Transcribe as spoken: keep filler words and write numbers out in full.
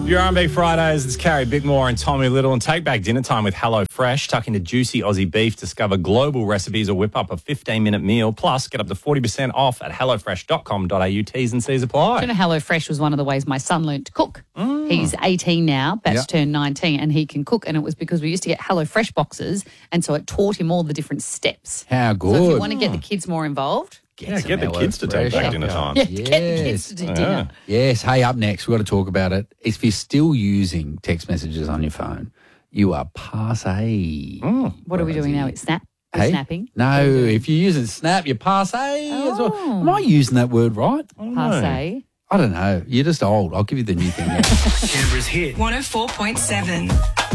Your R and B Fridays, it's Carrie Bickmore and Tommy Little, and take back dinner time with Hello Fresh. Tuck into juicy Aussie beef, discover global recipes or whip up a fifteen-minute meal. Plus, get up to forty percent off at hello fresh dot com dot a u. T's and C's apply. Do you know HelloFresh was one of the ways my son learnt to cook? Mm. He's eighteen now, about Yep. to turn nineteen, and he can cook. And it was because we used to get HelloFresh boxes, and so it taught him all the different steps. How good. So if you want to get the kids more involved, Yeah, some get the kids to take HelloFresh. back dinner time. yeah, get the kids to do dinner. Yes. Hey, up next, we've got to talk about it. If you're still using text messages on your phone, you are passe. What are we doing now? It's Snap? We're Hey? snapping? No, if you're using Snap, you're passe as well. Oh. Am I using that word right? Passe. I don't know. You're just old. I'll give you the new thing now. Canberra's hit. one oh four point seven.